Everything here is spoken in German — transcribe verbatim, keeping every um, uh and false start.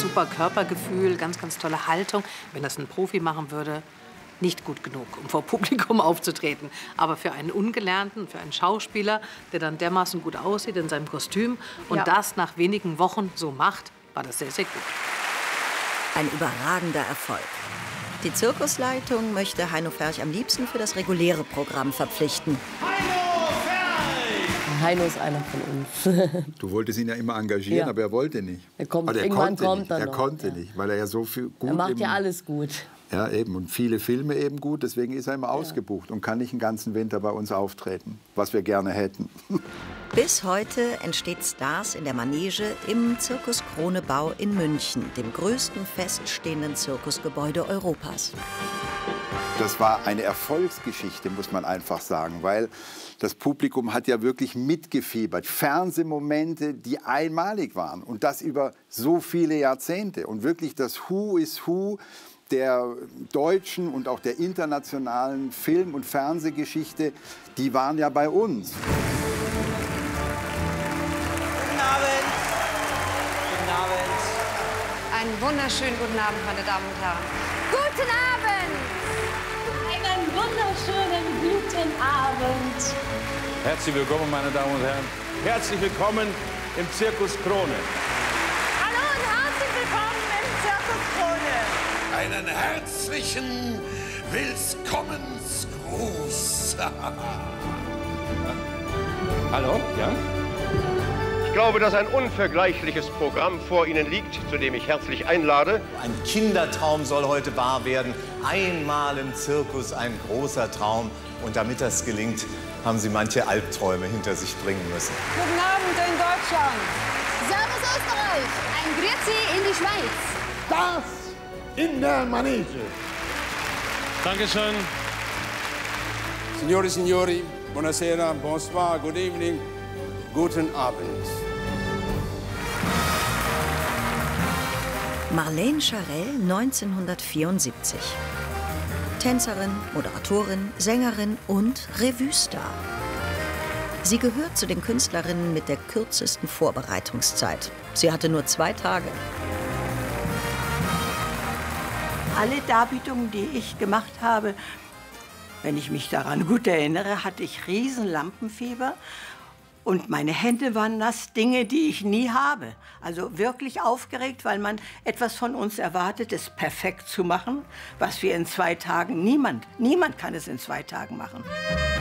super Körpergefühl, ganz, ganz tolle Haltung. Wenn das ein Profi machen würde, nicht gut genug, um vor Publikum aufzutreten. Aber für einen Ungelernten, für einen Schauspieler, der dann dermaßen gut aussieht in seinem Kostüm und Ja. das nach wenigen Wochen so macht, war das sehr, sehr gut. Ein überragender Erfolg. Die Zirkusleitung möchte Heino Ferch am liebsten für das reguläre Programm verpflichten. Heino ist einer von uns. Du wolltest ihn ja immer engagieren, Ja. aber er wollte nicht. Er kommt, Also er irgendwann konnte kommt nicht. er Er noch, konnte ja. nicht, weil er ja so viel gut Er macht im, ja alles gut. Ja, eben. Und viele Filme eben gut. Deswegen ist er immer ausgebucht und kann nicht den ganzen Winter bei uns auftreten, was wir gerne hätten. Bis heute entsteht Stars in der Manege im Zirkus Kronebau in München, dem größten feststehenden Zirkusgebäude Europas. Das war eine Erfolgsgeschichte, muss man einfach sagen, weil das Publikum hat ja wirklich mitgefiebert. Fernsehmomente, die einmalig waren und das über so viele Jahrzehnte. Und wirklich das Who is Who der deutschen und auch der internationalen Film- und Fernsehgeschichte, die waren ja bei uns. Guten Abend. Guten Abend. Einen wunderschönen guten Abend, meine Damen und Herren. Guten Abend! Einen wunderschönen guten Abend. Herzlich willkommen, meine Damen und Herren. Herzlich willkommen im Zirkus Krone. Hallo und herzlich willkommen im Zirkus Krone. Einen herzlichen Willkommensgruß. Hallo? Ja? Ich glaube, dass ein unvergleichliches Programm vor Ihnen liegt, zu dem ich herzlich einlade. Ein Kindertraum soll heute wahr werden. Einmal im Zirkus, ein großer Traum. Und damit das gelingt, haben Sie manche Albträume hinter sich bringen müssen. Guten Abend in Deutschland. Servus Österreich. Ein Grüezi in die Schweiz. Das in der Manege. Dankeschön. Signore, Signori, buonasera, bonsoir, good evening, guten Abend. Marlene Scharell, neunzehnhundertvierundsiebzig. Tänzerin, Moderatorin, Sängerin und Revue-Star. Sie gehört zu den Künstlerinnen mit der kürzesten Vorbereitungszeit. Sie hatte nur zwei Tage. Alle Darbietungen, die ich gemacht habe, wenn ich mich daran gut erinnere, hatte ich riesen Lampenfieber. Und meine Hände waren nass, Dinge, die ich nie habe. Also wirklich aufgeregt, weil man etwas von uns erwartet, es perfekt zu machen, was wir in zwei Tagen, niemand, niemand kann es in zwei Tagen machen.